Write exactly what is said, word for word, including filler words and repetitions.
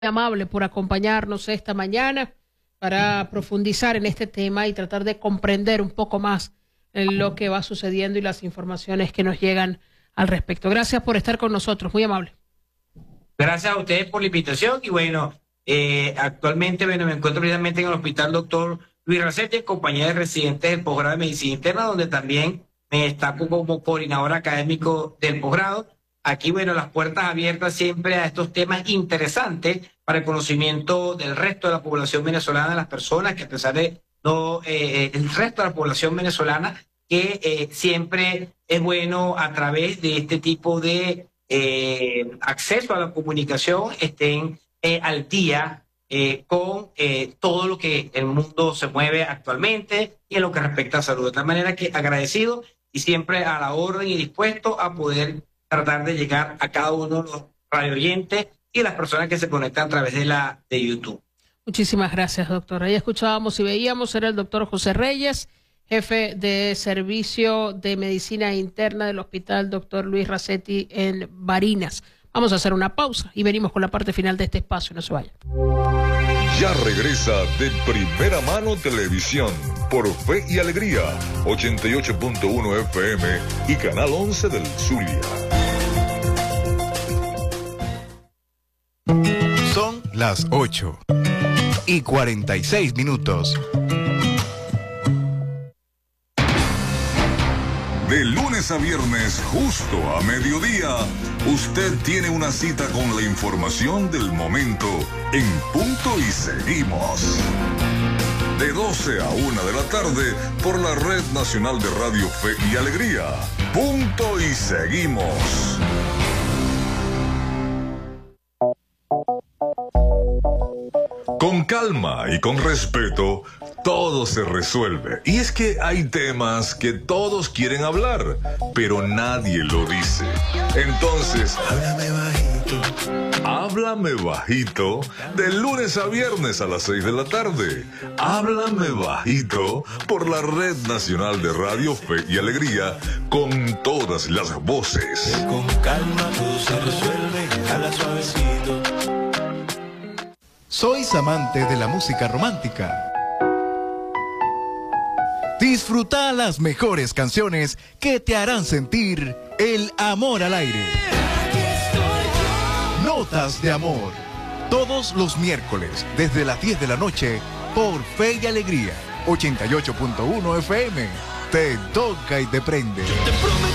amable por acompañarnos esta mañana para profundizar en este tema y tratar de comprender un poco más lo que va sucediendo y las informaciones que nos llegan al respecto. Gracias por estar con nosotros, muy amable. Gracias a ustedes por la invitación y bueno, eh, actualmente bueno, me encuentro precisamente en el Hospital Doctor Luis Racetti, en compañía de residentes del posgrado de Medicina Interna, donde también me destaco como coordinador académico del posgrado. Aquí, bueno, las puertas abiertas siempre a estos temas interesantes para el conocimiento del resto de la población venezolana, las personas que a pesar de no, eh, el resto de la población venezolana, que eh, siempre es bueno a través de este tipo de eh, acceso a la comunicación estén eh, al día eh, con eh, todo lo que el mundo se mueve actualmente y en lo que respecta a salud. De tal manera que agradecido y siempre a la orden y dispuesto a poder tratar de llegar a cada uno de los radio oyentes y las personas que se conectan a través de la de YouTube. Muchísimas gracias, doctor. Ahí escuchábamos y veíamos, era el doctor José Reyes, jefe de Servicio de Medicina Interna del Hospital Doctor Luis Racetti en Barinas. Vamos a hacer una pausa y venimos con la parte final de este espacio, no se vayan. Ya regresa De Primera Mano Televisión por Fe y Alegría, ochenta y ocho punto uno F M y Canal once del Zulia. Son las ocho y cuarenta y seis minutos. De lunes a viernes, justo a mediodía, usted tiene una cita con la información del momento en Punto y Seguimos. De doce a una de la tarde por la Red Nacional de Radio Fe y Alegría. Punto y Seguimos. Con calma y con respeto, todo se resuelve. Y es que hay temas que todos quieren hablar, pero nadie lo dice. Entonces, háblame bajito. Háblame bajito, de lunes a viernes a las seis de la tarde. Háblame bajito por la Red Nacional de Radio Fe y Alegría, con todas las voces. Con calma todo se resuelve, habla suavecito. ¿Sois amante de la música romántica? Disfruta las mejores canciones que te harán sentir el amor al aire. Notas de amor. Todos los miércoles, desde las diez de la noche, por Fe y Alegría, ochenta y ocho punto uno F M. Te toca y te prende.